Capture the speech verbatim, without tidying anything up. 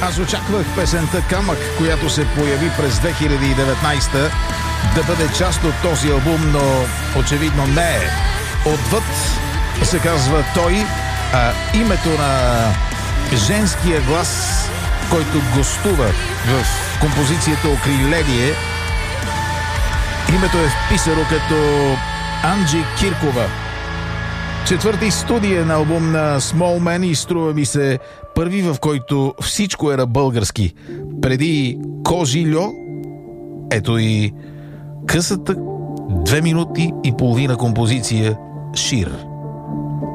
Аз очаквах песента "Камък", която се появи през две хиляди и деветнайсета, да бъде част от този албум, но очевидно не е. "Отвъд" се казва той, а името на женския глас, който гостува в композицията "Окриление", името е вписано като Анджи Киркова. Четвърти студиен албум на Small Man и струва ми се първи, в който всичко е на български. Преди "Кожило", ето и късата две минути и половина композиция "Шир".